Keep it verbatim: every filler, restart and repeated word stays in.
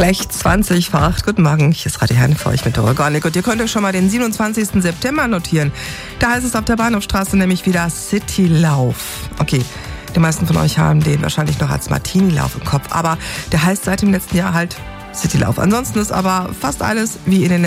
Gleich zwanzig vor acht. Guten Morgen, hier ist Radio Herne für euch mit Dora Gornik. Und ihr könnt euch schon mal den siebenundzwanzigsten September notieren. Da heißt es auf der Bahnhofstraße nämlich wieder Citylauf. Okay, die meisten von euch haben den wahrscheinlich noch als Martini-Lauf im Kopf. Aber der heißt seit dem letzten Jahr halt Citylauf. Ansonsten ist aber fast alles wie in den